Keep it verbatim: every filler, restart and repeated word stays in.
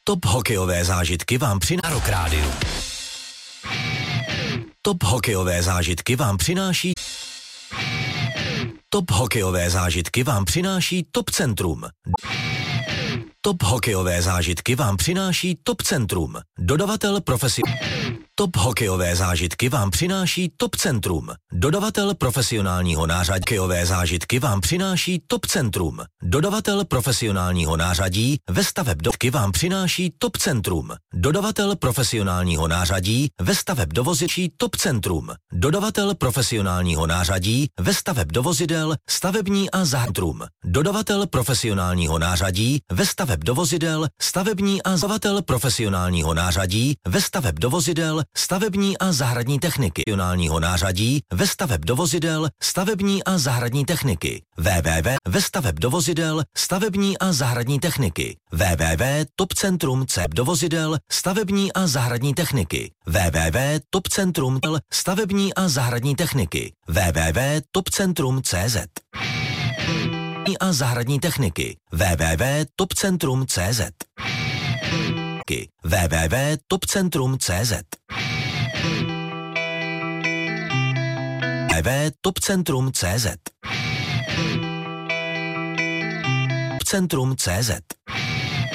Top hokejové zážitky vám přináší Rock Radio. Top hokejové zážitky vám přináší Top hokejové zážitky vám přináší Top Centrum. Top hokejové zážitky vám přináší Top Centrum. Dodavatel profesi... Top hokejové zážitky vám přináší Top Centrum. Dodavatel profesionálního nářadí. Hokejové zážitky vám přináší Top Centrum. Dodavatel profesionálního nářadí ve stavebdovky vám přináší Top Centrum. Dodavatel profesionálního nářadí ve stavebdovozičí Top Centrum. Dodavatel profesionálního nářadí ve stavebdovozidel, stavební a záhtrum. Dodavatel profesionálního nářadí ve stavebdovozidel, stavební a dodavatel profesionálního nářadí ve stavebdovozidel, stavební a zahradní techniky. Profesionálního nářadí ve stavebdovozidel, stavební a zahradní techniky. www ve stavebdovozidel, stavební a zahradní techniky. www topcentrum c dovozidel, stavební a zahradní techniky. www topcentrum stavební a zahradní techniky. www topcentrum tečka cz a zahradní techniky. www topcentrum tečka cz www topcentrum tečka cz www topcentrum tečka cz Topcentrum tečka cz